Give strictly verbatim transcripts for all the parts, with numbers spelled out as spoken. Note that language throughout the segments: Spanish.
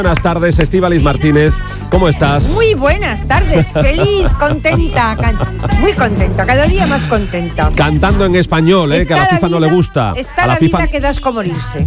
Buenas tardes, Estíbaliz Martínez, ¿cómo estás? Muy buenas tardes, feliz, contenta, can- muy contenta, cada día más contenta. Cantando en español, ¿eh? Que a la FIFA vida, no le gusta. Está a la, la FIFA... vida que das como morirse.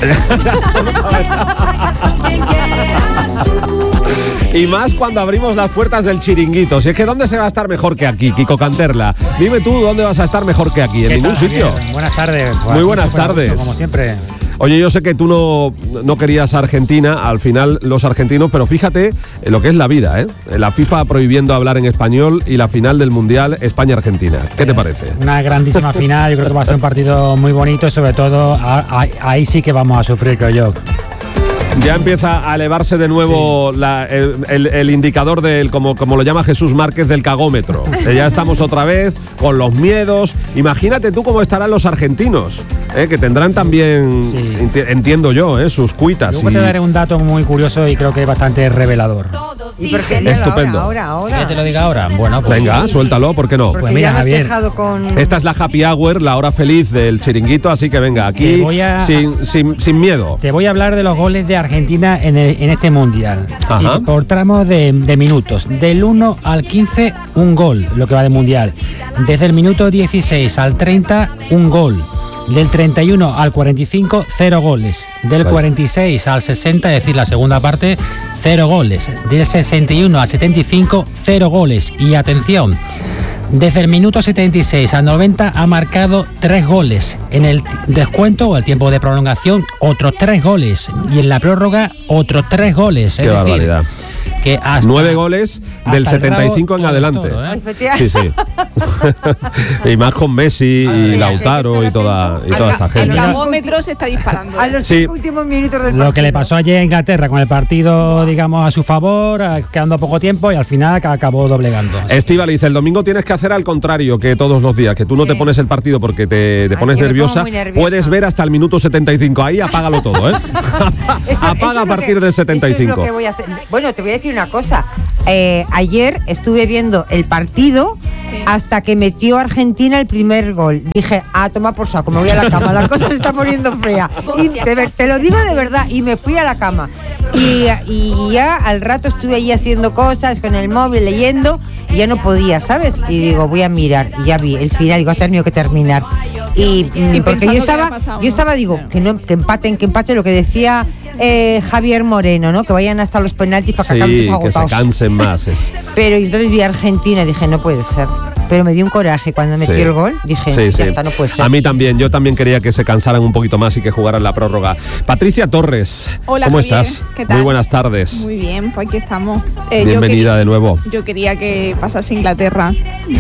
Y más cuando abrimos las puertas del chiringuito. Si es que ¿dónde se va a estar mejor que aquí, Kiko Canterla? Dime tú, ¿dónde vas a estar mejor que aquí? En ningún tal, sitio. Javier? Buenas tardes. Muy buenas tardes. Como siempre. Oye, yo sé que tú no, no querías a Argentina, al final los argentinos, pero fíjate en lo que es la vida, ¿eh? La FIFA prohibiendo hablar en español y la final del Mundial España-Argentina. ¿Qué te parece? Una grandísima final, yo creo que va a ser un partido muy bonito y sobre todo a, a, ahí sí que vamos a sufrir, creo yo. Ya empieza a elevarse de nuevo sí. la, el, el, el indicador del, como, como lo llama Jesús Márquez, del cagómetro. Que ya estamos otra vez con los miedos. Imagínate tú cómo estarán los argentinos, ¿eh? Que tendrán también, sí. enti- entiendo yo, ¿eh? sus cuitas. Yo y... te daré un dato muy curioso y creo que es bastante revelador. ¿Y por qué? Estupendo. Ahora, ahora, ahora. ¿Qué te lo diga ahora? Bueno, pues venga, suéltalo, ¿por qué no? Porque Pues mira, ya me has Javier, dejado con... Esta es la happy hour, la hora feliz del chiringuito, así que venga, aquí a... sin, sin, sin miedo. Te voy a hablar de los goles de Argentina en, el, en este Mundial. Ajá. Y por tramos de, de minutos. Del uno al quince, un gol, lo que va de Mundial. Desde el minuto dieciséis al treinta, un gol. Del treinta y uno al cuarenta y cinco, cero goles. Del vale. cuarenta y seis al sesenta, es decir, la segunda parte, cero goles. Del sesenta y uno al setenta y cinco, cero goles. Y atención, desde el minuto setenta y seis al noventa ha marcado tres goles. En el descuento o el tiempo de prolongación, otros tres goles. Y en la prórroga, otros tres goles. Qué es barbaridad. Decir, que hasta, nueve goles del setenta y cinco en todo, adelante. todo, ¿eh? Sí, sí. Y más con Messi y Lautaro y toda, y toda esta gente. El cagómetro se está disparando. A los sí. cinco últimos minutos del partido. Lo que le pasó ayer a Inglaterra con el partido, digamos, a su favor, quedando poco tiempo y al final acabó doblegando. Estíbaliz, el domingo tienes que hacer al contrario que todos los días, que tú no te pones el partido porque te, te pones Ay, nerviosa. nerviosa. Puedes ver hasta el minuto setenta y cinco. Ahí apágalo todo, ¿eh? Eso, Apaga eso a partir que, del setenta y cinco. Eso es lo que voy a hacer. Bueno, te voy a decir una cosa. Eh, ayer estuve viendo el partido sí. hasta que metió Argentina el primer gol. Dije, ah, toma por saco, me voy a la cama, la cosa se está poniendo fea. Y te, te lo digo de verdad, y me fui a la cama. Y, y ya al rato estuve ahí haciendo cosas con el móvil, leyendo, y ya no podía, ¿sabes? Y digo, voy a mirar, y ya vi el final, digo, ha tenido que terminar. Y, y porque yo estaba, pasado, yo estaba, digo, que no, que empaten, que empaten, lo que decía eh, Javier Moreno, ¿no? Que vayan hasta los penaltis para que sí, acaben todos agotados. Que se cansen más. Es. Pero entonces vi a Argentina y dije, no puede ser. Pero me dio un coraje cuando metió sí. el gol. Dije, sí, ya sí. está, no puede ser. A mí también, yo también quería que se cansaran un poquito más y que jugaran la prórroga. Patricia Torres, hola, ¿cómo Javier, estás? ¿qué tal? Muy buenas tardes. Muy bien, pues aquí estamos. Eh, Bienvenida yo quería, de nuevo. Yo quería que pasase Inglaterra.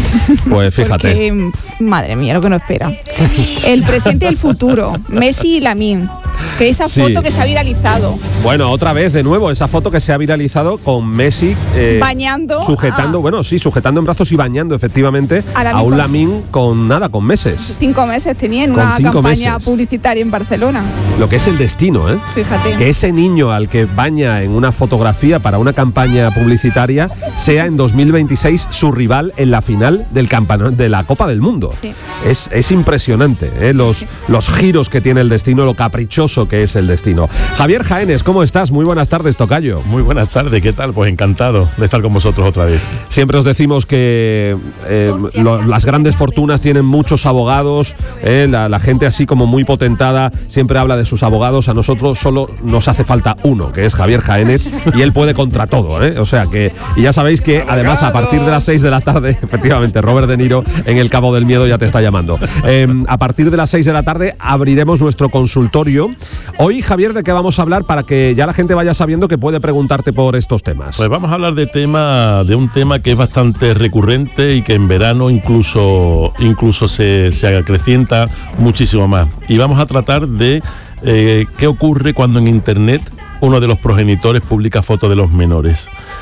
Pues fíjate. Porque, madre mía, lo que nos espera. El presente y el futuro. Messi y Lamine. Que esa foto sí. que se ha viralizado. Bueno, otra vez, de nuevo, esa foto que se ha viralizado con Messi eh, bañando. Sujetando, ah. bueno, sí, sujetando en brazos y bañando efectivamente a, a un Lamine con nada, con meses. Cinco meses tenía en una campaña meses. publicitaria en Barcelona. Lo que es el destino, ¿eh? Fíjate. Que ese niño al que baña en una fotografía para una campaña publicitaria sea en dos mil veintiséis su rival en la final del campeonato de la Copa del Mundo. Sí. Es, es impresionante, ¿eh? Los, sí. los giros que tiene el destino, lo caprichoso que es el destino. Javier Jaénes, ¿cómo estás? Muy buenas tardes, tocayo. Muy buenas tardes, ¿qué tal? Pues encantado de estar con vosotros otra vez. Siempre os decimos que eh, lo, las grandes fortunas tienen muchos abogados, eh, la, la gente así como muy potentada siempre habla de sus abogados. A nosotros solo nos hace falta uno, que es Javier Jaénes, y él puede contra todo, ¿eh? O sea que, y ya sabéis que además a partir de las seis de la tarde, efectivamente, Robert De Niro en El Cabo del Miedo ya te está llamando. Eh, a partir de las seis de la tarde abriremos nuestro consultorio. Hoy, Javier, ¿de qué vamos a hablar para que ya la gente vaya sabiendo que puede preguntarte por estos temas? Pues vamos a hablar de tema, de un tema que es bastante recurrente y que en verano incluso, incluso se, se acrecienta muchísimo más. Y vamos a tratar de eh, qué ocurre cuando en Internet uno de los progenitores publica fotos de los menores.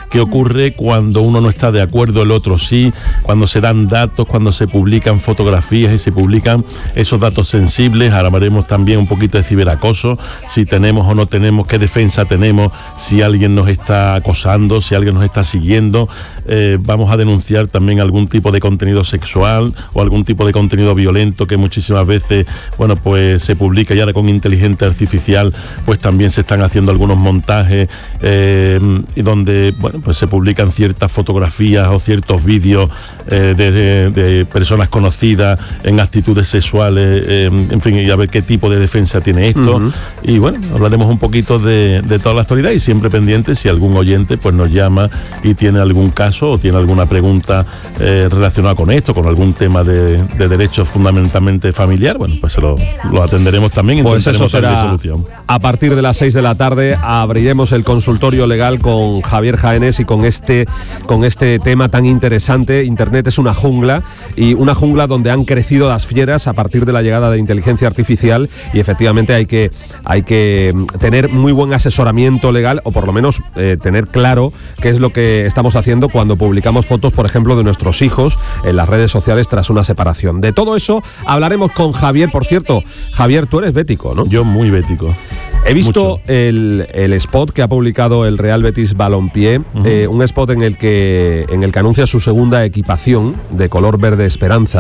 ¿Qué ocurre cuando uno no está de acuerdo, el otro sí? Cuando se dan datos, cuando se publican fotografías y se publican esos datos sensibles. Ahora veremos también un poquito de ciberacoso, si tenemos o no tenemos, qué defensa tenemos, si alguien nos está acosando, si alguien nos está siguiendo. Eh, vamos a denunciar también algún tipo de contenido sexual o algún tipo de contenido violento que muchísimas veces, bueno, pues se publica, y ahora con inteligencia artificial pues también se están haciendo algunos montajes eh, y donde, bueno, pues se publican ciertas fotografías o ciertos vídeos eh, de, de, de personas conocidas en actitudes sexuales, eh, en fin, y a ver qué tipo de defensa tiene esto. Uh-huh. Y bueno, hablaremos un poquito de, de toda la actualidad, y siempre pendientes si algún oyente pues nos llama y tiene algún caso o tiene alguna pregunta eh, relacionada con esto, con algún tema de, de derechos fundamentalmente familiar, bueno, pues se lo, lo atenderemos también. Pues eso será solución. A partir de las seis de la tarde. Abriremos el consultorio legal con Javier Jaenés y con este, con este tema tan interesante. Internet es una jungla, y una jungla donde han crecido las fieras a partir de la llegada de inteligencia artificial, y efectivamente hay que, hay que tener muy buen asesoramiento legal, o por lo menos eh, tener claro qué es lo que estamos haciendo cuando publicamos fotos, por ejemplo, de nuestros hijos en las redes sociales tras una separación. De todo eso hablaremos con Javier. Por cierto, Javier, tú eres bético, ¿no? Yo muy bético. He visto el, el spot que ha publicado el Real Betis Balompié, uh-huh. eh, un spot en el que en el que anuncia su segunda equipación de color verde esperanza,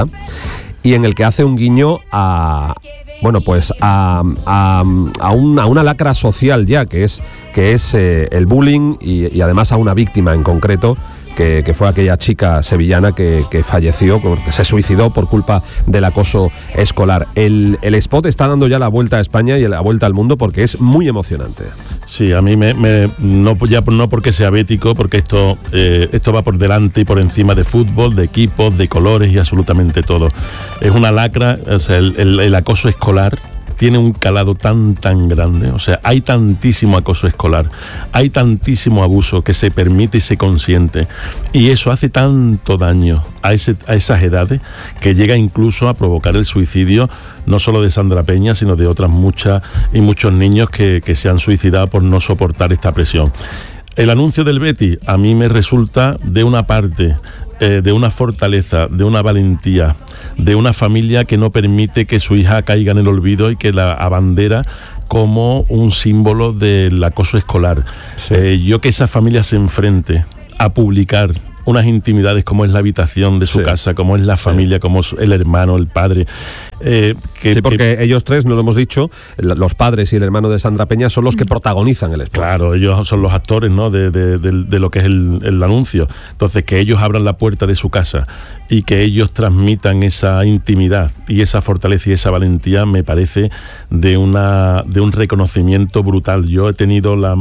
y en el que hace un guiño a bueno pues a, a, a, un, a una lacra social ya, que es que es eh, el bullying, y, y además a una víctima en concreto, Que, que fue aquella chica sevillana que, que falleció, que se suicidó por culpa del acoso escolar. El, el spot está dando ya la vuelta a España y la vuelta al mundo, porque es muy emocionante. Sí, a mí me, me no ya no porque sea bético, porque esto eh, esto va por delante y por encima de fútbol, de equipos, de colores y absolutamente todo. Es una lacra, o sea, el, el, el acoso escolar tiene un calado tan, tan grande. O sea, hay tantísimo acoso escolar, hay tantísimo abuso que se permite y se consiente, y eso hace tanto daño a, ese, a esas edades, que llega incluso a provocar el suicidio, no solo de Sandra Peña, sino de otras muchas y muchos niños que, que se han suicidado por no soportar esta presión. El anuncio del Betis a mí me resulta, de una parte, eh, de una fortaleza, de una valentía, de una familia que no permite que su hija caiga en el olvido y que la abandera como un símbolo del acoso escolar. Sí. Eh, yo que esa familia se enfrente a publicar unas intimidades como es la habitación de su sí. casa, como es la familia, sí. como es el hermano, el padre. Eh, que, sí, porque que, ellos tres, nos lo hemos dicho, los padres y el hermano de Sandra Peña son los que protagonizan el spot. Claro, ellos son los actores, ¿no?, de, de, de, de lo que es el, el anuncio. Entonces, que ellos abran la puerta de su casa y que ellos transmitan esa intimidad y esa fortaleza y esa valentía, me parece de, una, de un reconocimiento brutal. Yo he tenido la...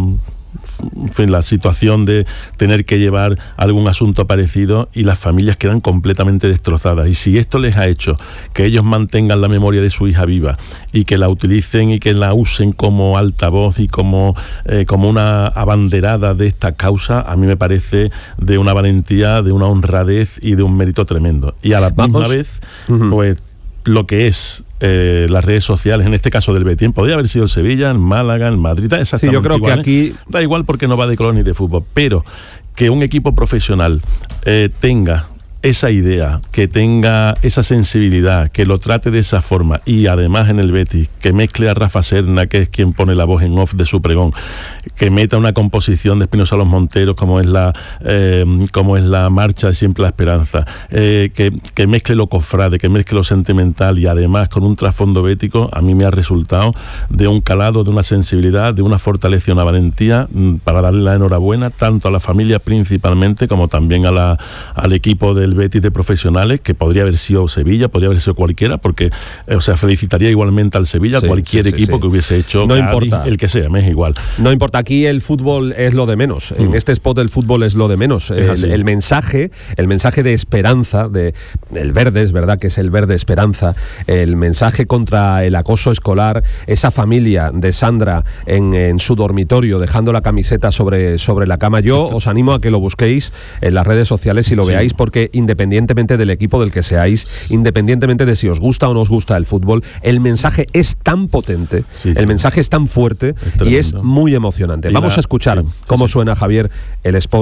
en fin, la situación de tener que llevar algún asunto parecido, y las familias quedan completamente destrozadas. Y si esto les ha hecho que ellos mantengan la memoria de su hija viva y que la utilicen y que la usen como altavoz y como, eh, como una abanderada de esta causa, a mí me parece de una valentía, de una honradez y de un mérito tremendo. Y a la Vamos. misma vez, Uh-huh. pues lo que es eh, las redes sociales, en este caso del Betis, podría haber sido el Sevilla, el Málaga, el Madrid, exactamente sí, yo creo igual, que aquí... ¿eh? Da igual, porque no va de color ni de fútbol, pero que un equipo profesional eh, tenga esa idea, que tenga esa sensibilidad, que lo trate de esa forma, y además en el Betis, que mezcle a Rafa Serna, que es quien pone la voz en off de su pregón, que meta una composición de Espinosa Los Monteros, como es la eh, como es la marcha de Siempre la Esperanza, eh, que, que mezcle lo cofrade, que mezcle lo sentimental, y además con un trasfondo bético, a mí me ha resultado de un calado, de una sensibilidad, de una fortaleza y una valentía, para darle la enhorabuena tanto a la familia principalmente, como también a la, al equipo del Betis de profesionales, que podría haber sido Sevilla, podría haber sido cualquiera, porque eh, o sea, felicitaría igualmente al Sevilla, sí, cualquier sí, sí, equipo sí. que hubiese hecho, no Cádiz, importa, el que sea, me es igual. No importa, aquí el fútbol es lo de menos. Mm. En este spot el fútbol es lo de menos. El, el mensaje, el mensaje de esperanza, de el verde, es verdad que es el verde esperanza, el mensaje contra el acoso escolar, esa familia de Sandra en, en su dormitorio dejando la camiseta sobre, sobre la cama. Yo os animo a que lo busquéis en las redes sociales y lo sí. veáis, porque independientemente del equipo del que seáis, independientemente de si os gusta o no os gusta el fútbol, el mensaje es tan potente, sí, el sí. mensaje es tan fuerte, es y es muy emocionante. Y Vamos la, a escuchar sí, cómo sí. suena, Javier, el spot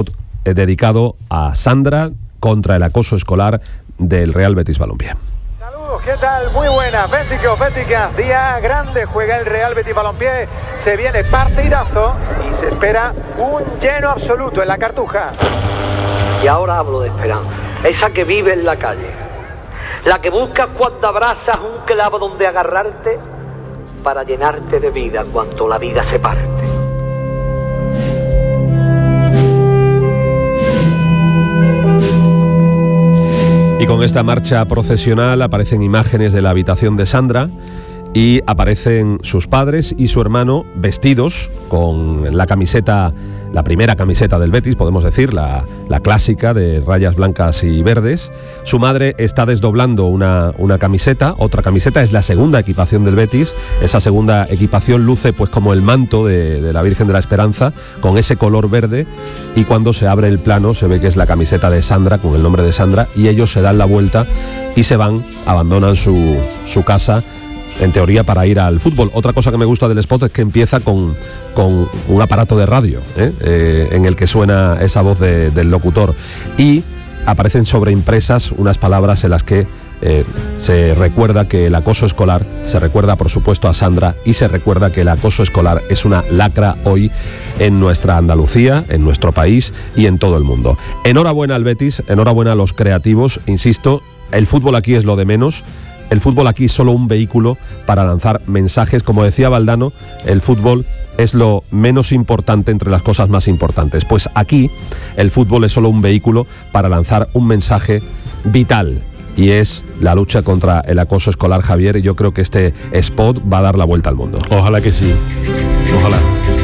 eh, dedicado a Sandra contra el acoso escolar del Real Betis Balompié. ¿Qué tal? Muy buenas, béticos, béticas, día grande, juega el Real Betis Balompié, se viene partidazo y se espera un lleno absoluto en la Cartuja. Y ahora hablo de esperanza, esa que vive en la calle, la que buscas cuando abrazas un clavo donde agarrarte para llenarte de vida cuando la vida se parte. Y con esta marcha procesional aparecen imágenes de la habitación de Sandra y aparecen sus padres y su hermano vestidos con la camiseta, la primera camiseta del Betis, podemos decir, la, la clásica de rayas blancas y verdes. Su madre está desdoblando una, una camiseta, otra camiseta, es la segunda equipación del Betis. Esa segunda equipación luce pues como el manto de, de la Virgen de la Esperanza, con ese color verde, y cuando se abre el plano se ve que es la camiseta de Sandra, con el nombre de Sandra, y ellos se dan la vuelta y se van, abandonan su, su casa, en teoría para ir al fútbol. Otra cosa que me gusta del spot es que empieza con, con un aparato de radio, ¿eh? Eh, en el que suena esa voz de, del locutor, y aparecen sobreimpresas unas palabras en las que eh, se recuerda que el acoso escolar, se recuerda por supuesto a Sandra, y se recuerda que el acoso escolar es una lacra hoy en nuestra Andalucía, en nuestro país y en todo el mundo. Enhorabuena al Betis, enhorabuena a los creativos, insisto, el fútbol aquí es lo de menos. El fútbol aquí es solo un vehículo para lanzar mensajes. Como decía Valdano, el fútbol es lo menos importante entre las cosas más importantes. Pues aquí el fútbol es solo un vehículo para lanzar un mensaje vital, y es la lucha contra el acoso escolar, Javier, y yo creo que este spot va a dar la vuelta al mundo. Ojalá que sí. Ojalá.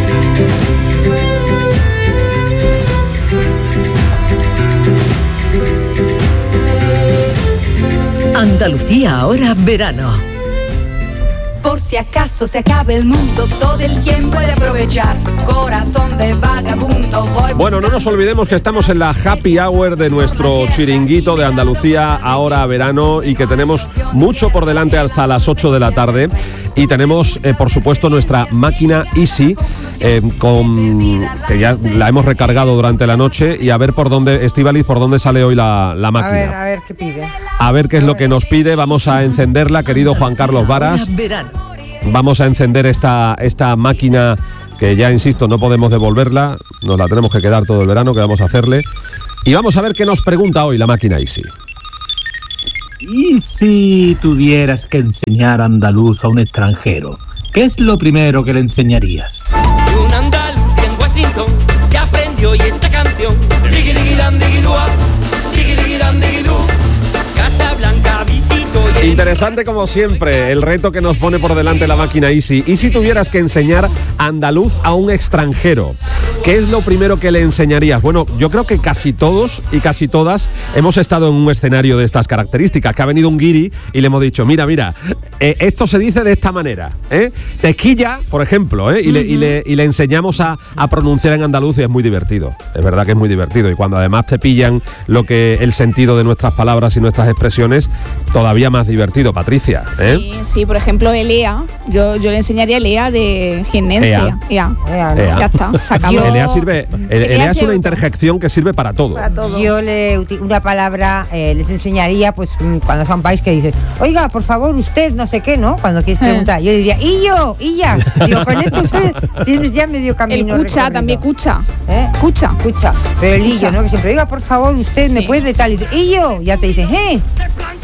Andalucía ahora verano. Por si acaso se acabe el mundo, todo el tiempo de aprovechar. Corazón de vagabundo. Voy bueno, no nos olvidemos que estamos en la happy hour de nuestro chiringuito de Andalucía ahora verano, y que tenemos mucho por delante hasta las ocho de la tarde. Y tenemos, eh, por supuesto, nuestra máquina Easy, eh, con, que ya la hemos recargado durante la noche, y a ver por dónde, Estíbaliz, por dónde sale hoy la, la máquina. A ver, a ver qué pide. A ver qué es lo que nos pide. Vamos a encenderla, querido Juan Carlos Varas. Vamos a encender esta, esta máquina, que ya insisto, no podemos devolverla, nos la tenemos que quedar todo el verano, que vamos a hacerle. Y vamos a ver qué nos pregunta hoy la máquina Easy. ¿Y si tuvieras que enseñar andaluz a un extranjero? ¿Qué es lo primero que le enseñarías? Un andaluz en Washington se aprendió y esta canción. Casa Blanca visito. Interesante como siempre el reto que nos pone por delante la máquina Easy. ¿Y si tuvieras que enseñar andaluz a un extranjero? ¿Qué es lo primero que le enseñarías? Bueno, yo creo que casi todos y casi todas hemos estado en un escenario de estas características, que ha venido un guiri y le hemos dicho, mira, mira, eh, esto se dice de esta manera, ¿eh? Tequilla, por ejemplo, ¿eh? y, uh-huh. le, y, le, y le enseñamos a, a pronunciar en andaluz, y es muy divertido. Es verdad que es muy divertido, y cuando además te pillan lo que el sentido de nuestras palabras y nuestras expresiones, todavía más divertido, Patricia, ¿eh? Sí, sí, por ejemplo, el E A, yo, yo le enseñaría el E A de jienense. E A. E A. E A. Ya está, sacado. El E A sirve, el, el E A es una interjección que sirve para todo. Para todo. Yo le una palabra eh, les enseñaría, pues cuando son país que dices, oiga, por favor, usted no sé qué, ¿no? Cuando quieres preguntar, yo diría, y yo, y ya. Digo, con esto usted tienes ya medio camino. El cucha, también cucha. ¿Eh? Cucha. Cucha. Pero el illo, ¿no? Que siempre, oiga, por favor, usted sí. me puede tal. Y yo, ya te dicen, ¿eh?